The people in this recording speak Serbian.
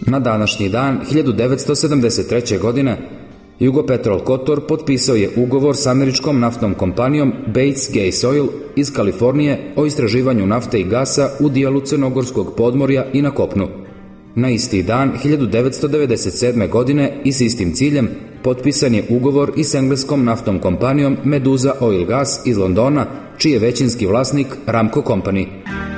Na današnji dan 1973. godine Jugopetrol Kotor potpisao je ugovor s američkom naftnom kompanijom Bates Gas Oil iz Kalifornije o istraživanju nafte i gasa u dijelu crnogorskog podmorja i na kopnu. Na isti dan 1997. godine i s istim ciljem potpisan je ugovor i s engleskom naftnom kompanijom Medusa Oil Gas iz Londona, čiji je većinski vlasnik Aramco Company.